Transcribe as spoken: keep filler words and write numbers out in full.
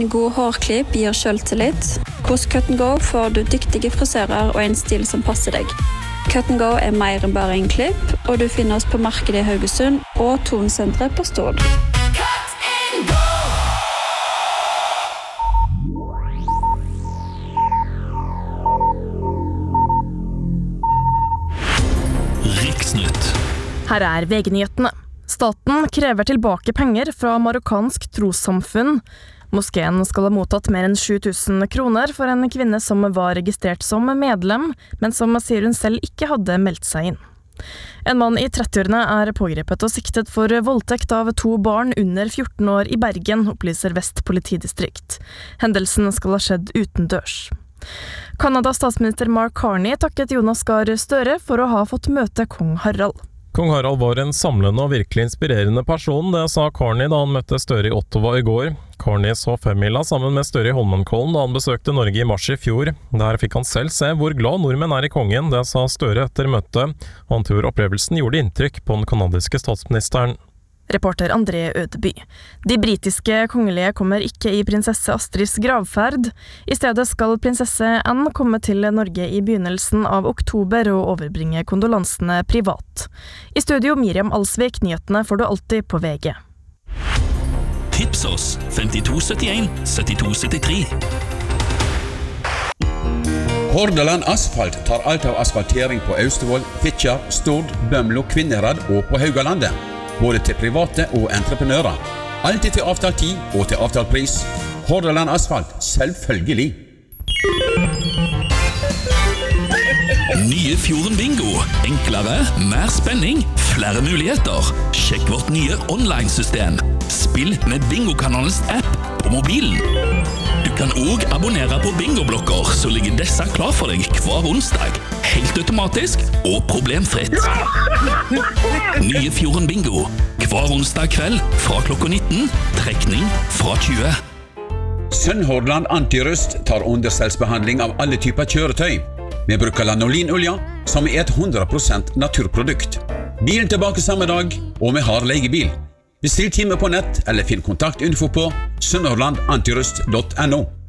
En god hårklipp gir selvtillit. Hos Cut and Go får du dyktige frisører og en stil som passer deg. Cut and Go er mer enn bare en klipp, og du finner oss på markedet i Haugesund og Tonsenteret på Stord. Riksnytt. Her er V G-nyhetene. Staten krever tilbake penger fra marokkansk trossamfunn. Moskeen skal ha mottatt mer enn sju tusen kroner for en kvinne som var registrert som medlem, men som sier hun selv ikke hadde meldt seg inn. En mann i trettiårene er pågrepet og siktet for voldtekt av to barn under fjorten år i Bergen, opplyser Vest politidistrikt. Hendelsen skal ha skjedd utendørs. Kanadas statsminister Mark Carney takket Jonas Gahr Støre for å ha fått møte kong Harald. Kong Harald var en samlende og virkelig inspirerende person, det sa Carney da han møtte Støre i Ottawa i går. Carney så femmila sammen med Støre i Holmenkollen da han besøkte Norge i mars i fjor. Der fikk han selv se hvor glad nordmenn er i kongen, det sa Støre etter møtet. Han tror opplevelsen gjorde inntrykk på den kanadiske statsministeren. Reporter André Ødeby. De britiske kongelige kommer ikke i prinsesse Astrids gravferd. I stedet skal prinsesse Anne komme til Norge i begynnelsen av oktober og overbringe kondolansene privat. I studio Miriam Alsvik, nyhetene får du alltid på V G. Tips oss femtito syttien syttito syttitre. Hordaland Asfalt tar alt av asfaltering på Austevoll, Fitjar, Stord, Bømlo, Kvinnherad og på Haugalandet. Både til private og entreprenører. Alltid til avtalt tid og til avtalt pris. Hordaland Asfalt, selvfølgelig. Nye Fjorden Bingo. Enklere, mer spenning, flere muligheter. Sjekk vårt nye online-system. Spill med Bingo-kanalens app på mobilen. Du kan også abonnere på bingoblokker, så ligger disse klar for deg hver onsdag. Helt automatisk og problemfritt. Nye Fjorden Bingo. Hver onsdag kveld fra klokka nitten, trekning fra tjue. Sunnhordland Antirust tar understellsbehandling av alle typer kjøretøy. Vi bruker lanolinolja, som er et hundre prosent naturprodukt. Bilen tilbake samme dag, og vi har leiebil. Bestill time på nett, eller finn kontaktinfo på sunnhordland antirust punktum no.